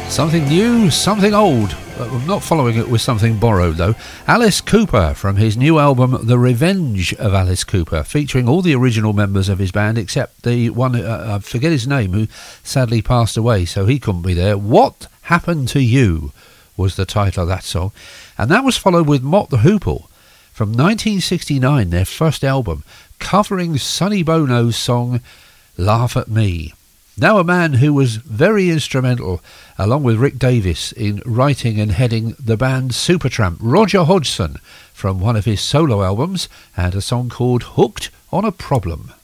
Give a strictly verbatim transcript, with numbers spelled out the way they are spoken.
Something new, something old. I'm not following it with something borrowed, though. Alice Cooper from his new album The Revenge of Alice Cooper, featuring all the original members of his band except the one, uh, I forget his name, who sadly passed away, so he couldn't be there. What Happened to You was the title of that song. And that was followed with Mott the Hoople from nineteen sixty-nine, their first album, covering Sonny Bono's song Laugh at Me. Now a man who was very instrumental, along with Rick Davies, in writing and heading the band Supertramp, Roger Hodgson, from one of his solo albums, and a song called Hooked on a Problem.